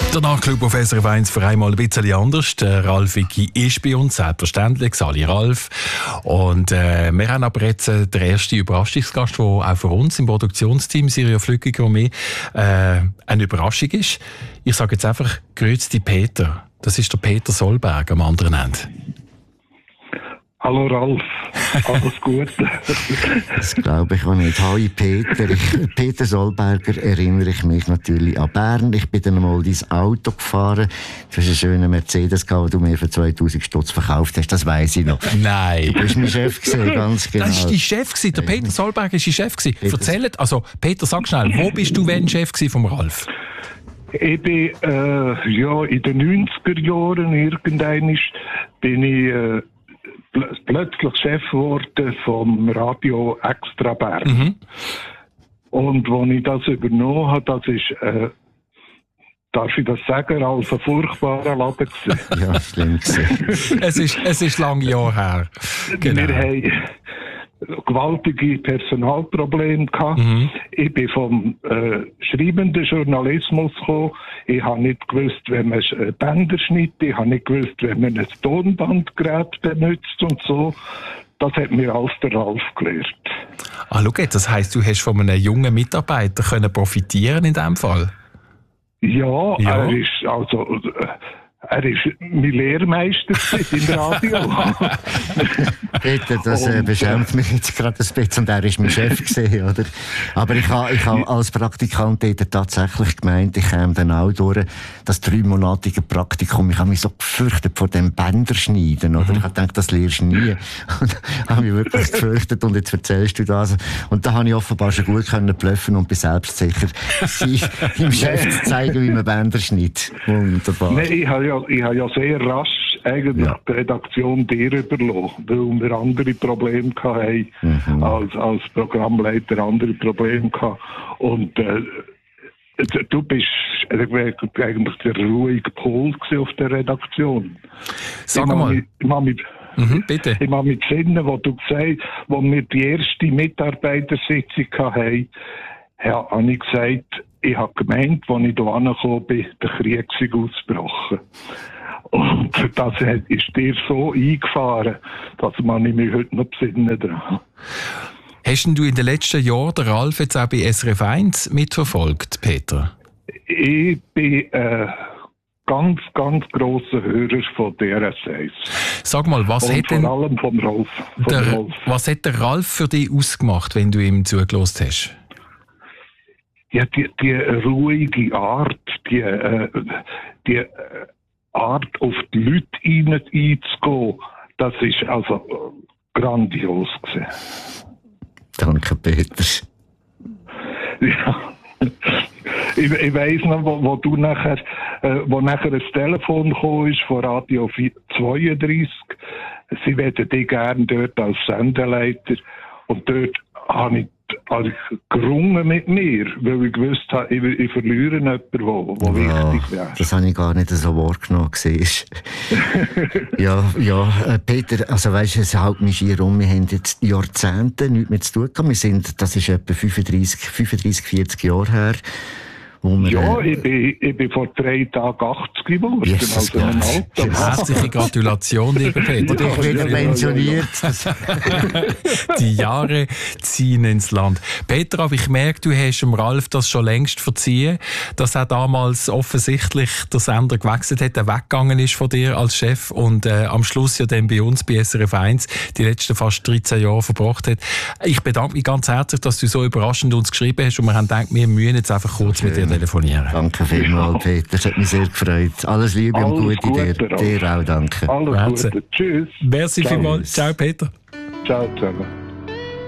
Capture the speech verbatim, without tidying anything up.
Der Nachtclub auf S R F eins für einmal ein bisschen anders. Der Ralf Wicki ist bei uns, selbstverständlich, Sali Ralf. Und äh, wir haben aber jetzt äh, den ersten Überraschungsgast, der auch für uns im Produktionsteam Sirio Flückiger und mir äh, eine Überraschung ist. Ich sage jetzt einfach, grüezi Peter. Das ist der Peter Solberg am anderen Ende. Hallo Ralf, alles Gute. Das glaube ich auch nicht. Hallo Peter. Ich, Peter Solberger erinnere ich mich natürlich an Bern. Ich bin dann mal dein Auto gefahren. Du hast einen schönen Mercedes gehabt, den du mir für zweitausend Stutz verkauft hast. Das weiss ich noch. Nein. Du bist mein Chef gewesen, ganz genau. Das war dein Chef gewesen. Der Peter Solberger war dein Chef gewesen. Erzählt, also Peter, sag schnell, wo bist du wenn Chef gewesen vom Ralf? Ich bin äh, ja, in den neunziger Jahren irgendwann bin ich äh, pl- plötzlich Chef geworden vom Radio Extra Bern. Mhm. Und als ich das übernommen habe, das ist, äh, darf ich das sagen, als ein furchtbarer Laden gewesen. Ja, schlimm gewesen. es ist, es ist lange Jahre her. Genau. Wir haben gewaltige Personalprobleme gehabt. Mhm. Ich bin vom äh, schreibenden Journalismus gekommen. Ich habe nicht gewusst, wenn man äh, Bänder schneidet. Ich habe nicht gewusst, wenn man ein Tonbandgerät benutzt und so. Das hat mir alles der Ralf gelehrt. Ah, schau jetzt, das heisst, du hast von einem jungen Mitarbeiter können profitieren in diesem Fall? Ja, ja, er ist also... Äh, Er war mein Lehrmeister im Radio. Peter, das äh, beschämt mich jetzt gerade ein bisschen. Und er war mein Chef gewesen, oder? Aber ich habe ich ha als Praktikant tatsächlich gemeint, ich käme dann auch durch das dreimonatige Praktikum. Ich habe mich so gefürchtet vor dem Bänderschneiden, oder? Mhm. Ich habe gedacht, das lernst du nie. Und habe mich wirklich gefürchtet. Und jetzt erzählst du das. Und da habe ich offenbar schon gut können bluffen und bin selbstsicher, sie im Chef zu zeigen, wie man Bänder schneidet. Wunderbar. Nein, ich habe ja, ich habe ja sehr rasch eigentlich ja. die Redaktion dir überlassen, weil wir andere Probleme hatten, mhm. als, als Programmleiter andere Probleme hatten. Und äh, du bist eigentlich der ruhige Pol auf der Redaktion. Sag mal. Ich, ich mache mich, mhm, bitte. Ich mache mich sinnen, wo du gesagt hast, wo wir die erste Mitarbeitersitzung hatten, ja, habe ich gesagt, ich habe gemeint, als ich hier angekommen bin, der Krieg sei ausgebrochen. Und das ist dir so eingefahren, dass man mich heute noch besinnen dran. Hast du in den letzten Jahren den Ralf jetzt auch bei S R F eins mitverfolgt, Peter? Ich bin äh, ganz, ganz grosser Hörer von D R S eins. Sag mal, was Und hat denn vor allem vom Ralf, vom der, Ralf. Was hat der Ralf für dich ausgemacht, wenn du ihm zugelassen hast? Ja, die, die ruhige Art, die, äh, die Art, auf die Leute einzugehen, das ist also grandios gewesen. Danke, Peter. Ja. Ich, ich weiss noch, wo, wo du nachher, äh, wo nachher ein Telefon gekommen ist von Radio zweiunddreißig. Sie wollten dich gerne dort als Sendeleiter. Und dort habe ich Also gerungen mit mir, weil ich gewusst habe, ich, ich verliere jemanden, der ja, wichtig wäre. Das habe ich gar nicht so wahrgenommen. ja, ja, Peter, also weisst du, es hält mich hier um, wir haben jetzt Jahrzehnte nichts mehr zu tun gehabt. Wir sind, das ist etwa fünfunddreissig, fünfunddreissig, vierzig Jahre her. Ja, ich bin, ich bin vor drei Tagen achtzig geworden. Jesus, also ein Alter. Herzliche Gratulation, lieber Peter. Und ich bin pensioniert. Die Jahre ziehen ins Land. Peter, aber ich merke, du hast dem Ralf das schon längst verziehen, dass er damals offensichtlich der Sender gewechselt hat, er weggegangen ist von dir als Chef und äh, am Schluss ja dann bei uns bei S R F eins die letzten fast dreizehn Jahre verbracht hat. Ich bedanke mich ganz herzlich, dass du so überraschend uns geschrieben hast und wir haben gedacht, wir müssen jetzt einfach kurz okay. mit dir telefonieren. Danke vielmals, Peter. Das hat mich sehr gefreut. Alles Liebe Alles und Gute dir. Dir auch, danke. Alles Gute. Tschüss. Merci vielmals. Ciao, Peter. Ciao zusammen.